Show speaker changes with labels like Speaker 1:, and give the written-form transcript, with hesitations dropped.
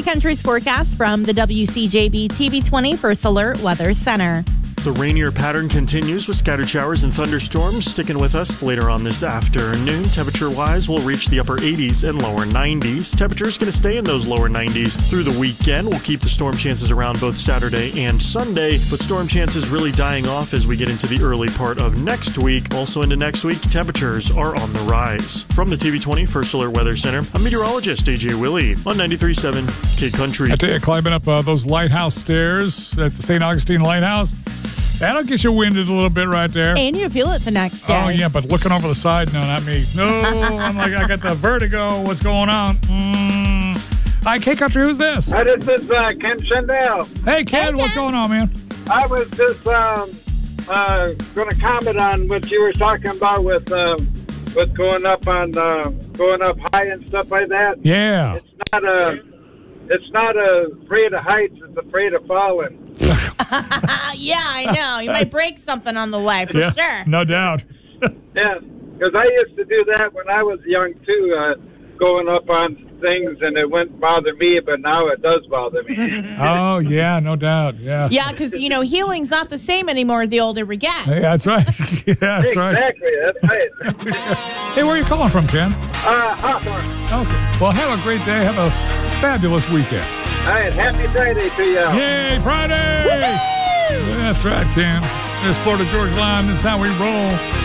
Speaker 1: Country's forecast from the WCJB TV20 First Alert Weather Center.
Speaker 2: The rainier pattern continues with scattered showers and thunderstorms sticking with us later on this afternoon. Temperature-wise, we'll reach the upper 80s and lower 90s. Temperatures going to stay in those lower 90s through the weekend. We'll keep the storm chances around both Saturday and Sunday, but storm chances really dying off as we get into the early part of next week. Also into next week, temperatures are on the rise. From the TV20 First Alert Weather Center, I'm meteorologist AJ Willie on 93.7 Kid Country.
Speaker 3: I tell you, climbing up those lighthouse stairs at the St. Augustine Lighthouse, that'll get you winded a little bit right there.
Speaker 1: And you feel it the next day.
Speaker 3: Oh, yeah, but looking over the side, no, not me. No, I'm like, I got the vertigo. What's going on? Hi, K Country, who's this?
Speaker 4: Hi, this is Ken Shandell.
Speaker 3: Hey, Ken, what's going on, man?
Speaker 4: I was just going to comment on what you were talking about with going up high and stuff like that.
Speaker 3: Yeah.
Speaker 4: It's not afraid of heights. It's afraid of falling.
Speaker 1: Yeah, I know. You might break something on the way, for sure.
Speaker 3: No doubt.
Speaker 4: Yeah, because I used to do that when I was young, too, going up on things, and it wouldn't bother me, but now it does bother me.
Speaker 3: Oh, yeah, no doubt, yeah.
Speaker 1: Yeah, because, healing's not the same anymore the older we get.
Speaker 3: Hey, that's right. Yeah, that's right.
Speaker 4: Exactly, that's right.
Speaker 3: Hey, where are you calling from, Ken?
Speaker 4: Hawthorne.
Speaker 3: Okay. Well, have a great day. Have a fabulous weekend.
Speaker 4: All right, happy Friday to you.
Speaker 3: Yay, Friday! Woo-hoo! That's right, Ken. This Florida Georgia Line, this is how we roll.